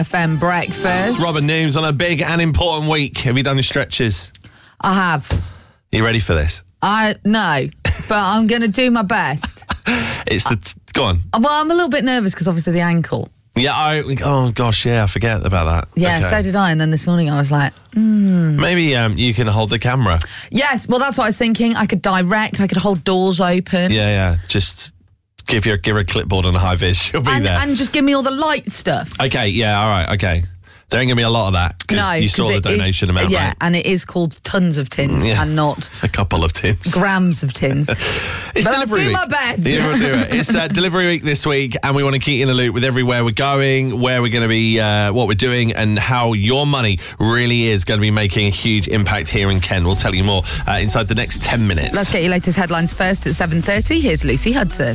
FM breakfast. Robin Nooms on a big and important week. Have you done your stretches? I have. You ready for this? No, but I'm going to do my best. Go on. Well, I'm a little bit nervous because obviously the ankle. Yeah, I forget about that. Yeah, Okay. So did I. And then this morning I was like, Maybe you can hold the camera. Yes, well, that's what I was thinking. I could direct, I could hold doors open. Yeah. Just give her a clipboard and a high vis. She'll be there. And just give me all the light stuff. Okay, yeah, all right, okay. There ain't going to be a lot of that because you saw the donation amount, yeah, right? and it is called tons of tins and not a couple of tins. Grams of tins. It's but delivery week. I'll do my best. Yeah, we'll do it. It's delivery week this week, and we want to keep you in the loop with everywhere we're going, where we're going to be, what we're doing, and how your money really is going to be making a huge impact here in Kent. We'll tell you more inside the next 10 minutes. Let's get your latest headlines first at 7:30. Here's Lucy Hudson.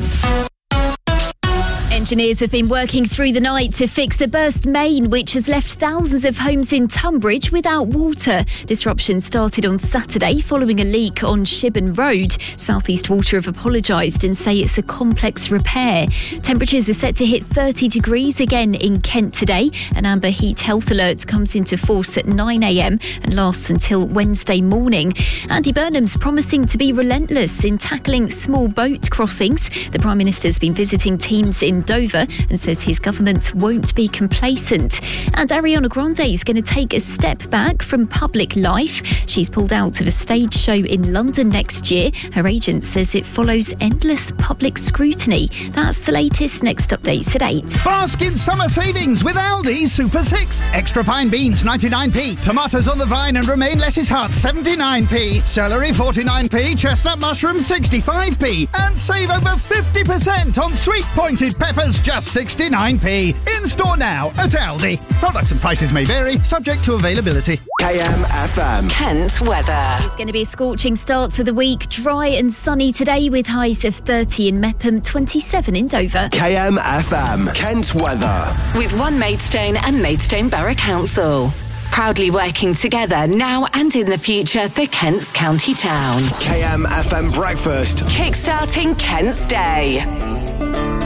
Engineers have been working through the night to fix a burst main which has left thousands of homes in Tunbridge without water. Disruption started on Saturday following a leak on Shibburn Road. South East Water have apologised and say it's a complex repair. Temperatures are set to hit 30 degrees again in Kent today. An amber heat health alert comes into force at 9 a.m. and lasts until Wednesday morning. Andy Burnham's promising to be relentless in tackling small boat crossings. The Prime Minister's been visiting teams in Dover and says his government won't be complacent. And Ariana Grande is going to take a step back from public life. She's pulled out of a stage show in London next year. Her agent says it follows endless public scrutiny. That's the latest. Next updates at 8. Bask in summer savings with Aldi Super 6. Extra fine beans 99p. Tomatoes on the vine and romaine lettuce heart 79p. Celery 49p. Chestnut mushroom 65p. And save over 50% on sweet pointed peppers just 69p. In store now at Aldi. Products and prices may vary, subject to availability. KMFM. Kent weather. It's going to be a scorching start to the week. Dry and sunny today with highs of 30 in Mepham, 27 in Dover. KMFM. Kent weather. With One Maidstone and Maidstone Borough Council. Proudly working together now and in the future for Kent's county town. KMFM breakfast. Kickstarting Kent's day.